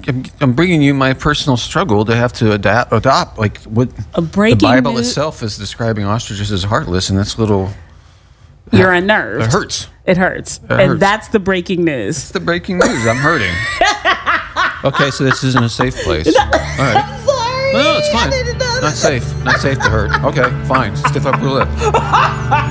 I'm bringing you my personal struggle to have to adopt. Like what the Bible itself is describing ostriches as heartless, and that's a little. You're unnerved. It hurts. It hurts. And that's the breaking news. It's the breaking news. I'm hurting. Okay, so this isn't a safe place. All right. I'm sorry. No, it's fine. Not safe. Not safe to hurt. Okay, fine. Stiff upper lip.